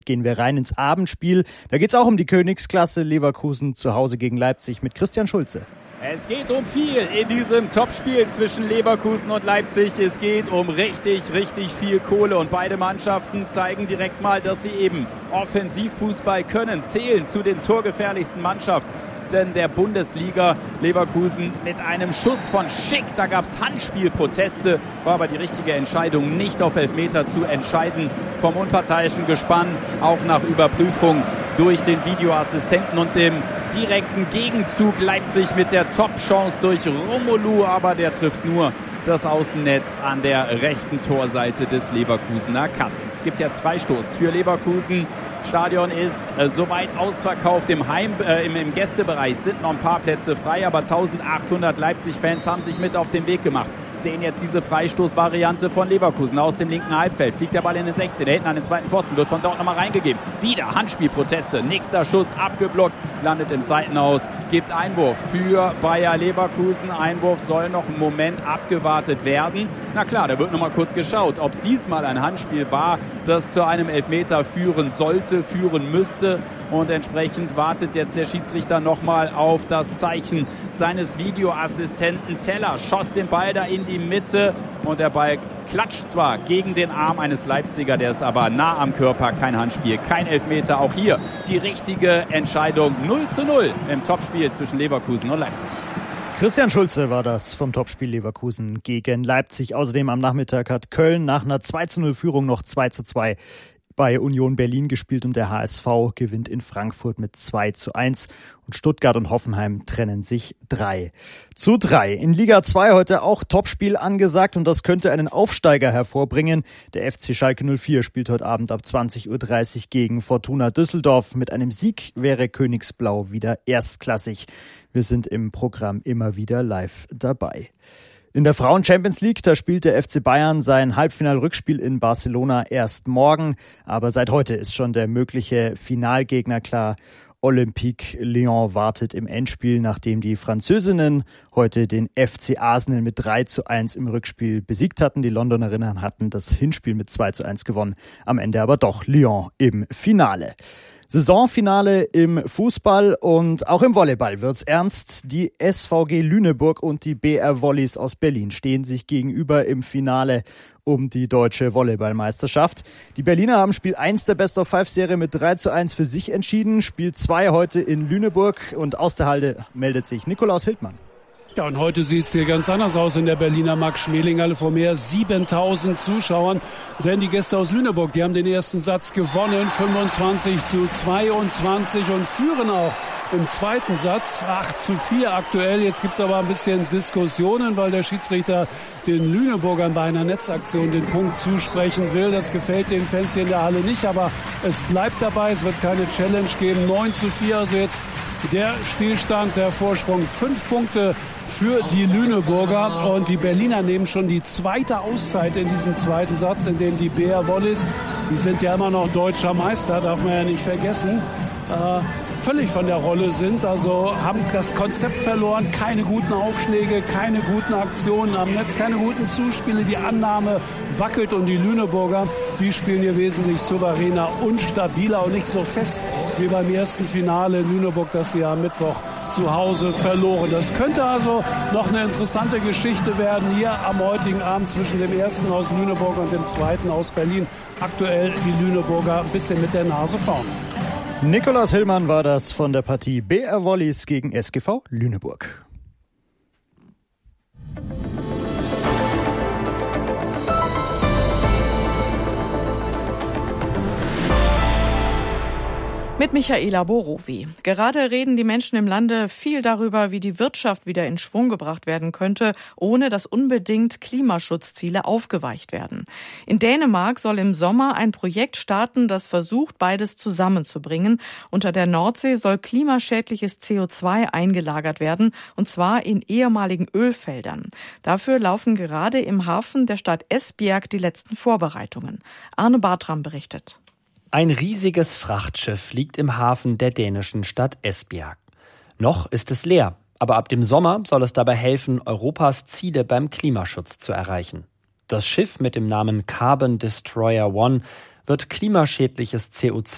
Gehen wir rein ins Abendspiel. Da geht's auch um die Königsklasse. Leverkusen zu Hause gegen Leipzig mit Christian Schulze. Es geht um viel in diesem Topspiel zwischen Leverkusen und Leipzig. Es geht um richtig viel Kohle und beide Mannschaften zeigen direkt mal, dass sie eben Offensivfußball können, zählen zu den torgefährlichsten Mannschaften der Bundesliga. Leverkusen mit einem Schuss von Schick, da gab es Handspielproteste, war aber die richtige Entscheidung, nicht auf Elfmeter zu entscheiden vom unparteiischen Gespann, auch nach Überprüfung durch den Videoassistenten und dem direkten Gegenzug. Leipzig mit der Top-Chance durch Romelu, aber der trifft nur das Außennetz an der rechten Torseite des Leverkusener Kasten. Es gibt jetzt Freistoß für Leverkusen. Stadion ist soweit ausverkauft. Im Gästebereich sind noch ein paar Plätze frei, aber 1800 Leipzig-Fans haben sich mit auf den Weg gemacht. Sehen jetzt diese Freistoßvariante von Leverkusen aus dem linken Halbfeld. Fliegt der Ball in den 16er, hinten an den zweiten Pfosten, wird von dort nochmal reingegeben. Wieder Handspielproteste, nächster Schuss abgeblockt, landet im Seitenaus, gibt Einwurf für Bayer Leverkusen. Einwurf soll noch einen Moment abgewartet werden. Na klar, da wird nochmal kurz geschaut, ob es diesmal ein Handspiel war, das zu einem Elfmeter führen sollte, führen müsste. Und entsprechend wartet jetzt der Schiedsrichter nochmal auf das Zeichen seines Videoassistenten. Teller schoss den Ball da in die Mitte und der Ball klatscht zwar gegen den Arm eines Leipziger, der ist aber nah am Körper, kein Handspiel, kein Elfmeter. Auch hier die richtige Entscheidung. 0:0 im Topspiel zwischen Leverkusen und Leipzig. Christian Schulze war das vom Topspiel Leverkusen gegen Leipzig. Außerdem am Nachmittag hat Köln nach einer 2:0-Führung noch 2:2 bei Union Berlin gespielt und der HSV gewinnt in Frankfurt mit 2:1 und Stuttgart und Hoffenheim trennen sich 3:3. In Liga 2 heute auch Topspiel angesagt und das könnte einen Aufsteiger hervorbringen. Der FC Schalke 04 spielt heute Abend ab 20:30 Uhr gegen Fortuna Düsseldorf. Mit einem Sieg wäre Königsblau wieder erstklassig. Wir sind im Programm immer wieder live dabei. In der Frauen-Champions League, da spielt der FC Bayern sein Halbfinal-Rückspiel in Barcelona erst morgen. Aber seit heute ist schon der mögliche Finalgegner klar. Olympique Lyon wartet im Endspiel, nachdem die Französinnen heute den FC Arsenal mit 3:1 im Rückspiel besiegt hatten. Die Londonerinnen hatten das Hinspiel mit 2:1 gewonnen. Am Ende aber doch Lyon im Finale. Saisonfinale im Fußball und auch im Volleyball wird's ernst. Die SVG Lüneburg und die BR Volleys aus Berlin stehen sich gegenüber im Finale um die deutsche Volleyballmeisterschaft. Die Berliner haben Spiel 1 der Best-of-5-Serie mit 3:1 für sich entschieden. Spiel 2 heute in Lüneburg und aus der Halde meldet sich Nikolaus Hildmann. Ja, und heute sieht es hier ganz anders aus in der Berliner Max-Schmeling-Halle vor mehr 7.000 Zuschauern. Denn die Gäste aus Lüneburg, die haben den ersten Satz gewonnen, 25:22 und führen auch im zweiten Satz 8:4 aktuell. Jetzt gibt es aber ein bisschen Diskussionen, weil der Schiedsrichter den Lüneburgern bei einer Netzaktion den Punkt zusprechen will. Das gefällt den Fans hier in der Halle nicht, aber es bleibt dabei. Es wird keine Challenge geben. 9:4, also jetzt der Spielstand, der Vorsprung. 5 Punkte für die Lüneburger und die Berliner nehmen schon die zweite Auszeit in diesem zweiten Satz, in dem die BR Volleys, die sind ja immer noch deutscher Meister, darf man ja nicht vergessen, völlig von der Rolle sind, also haben das Konzept verloren, keine guten Aufschläge, keine guten Aktionen am Netz, keine guten Zuspiele, die Annahme wackelt und die Lüneburger, die spielen hier wesentlich souveräner und stabiler und nicht so fest wie beim ersten Finale in Lüneburg, das sie am Mittwoch zu Hause verloren. Das könnte also noch eine interessante Geschichte werden hier am heutigen Abend zwischen dem ersten aus Lüneburg und dem zweiten aus Berlin. Aktuell die Lüneburger ein bisschen mit der Nase vorn. Nikolaus Hillmann war das von der Partie BR Volleys gegen SGV Lüneburg. Mit Michaela Borowi. Gerade reden die Menschen im Lande viel darüber, wie die Wirtschaft wieder in Schwung gebracht werden könnte, ohne dass unbedingt Klimaschutzziele aufgeweicht werden. In Dänemark soll im Sommer ein Projekt starten, das versucht, beides zusammenzubringen. Unter der Nordsee soll klimaschädliches CO2 eingelagert werden, und zwar in ehemaligen Ölfeldern. Dafür laufen gerade im Hafen der Stadt Esbjerg die letzten Vorbereitungen. Arne Bartram berichtet. Ein riesiges Frachtschiff liegt im Hafen der dänischen Stadt Esbjerg. Noch ist es leer, aber ab dem Sommer soll es dabei helfen, Europas Ziele beim Klimaschutz zu erreichen. Das Schiff mit dem Namen Carbon Destroyer One wird klimaschädliches CO2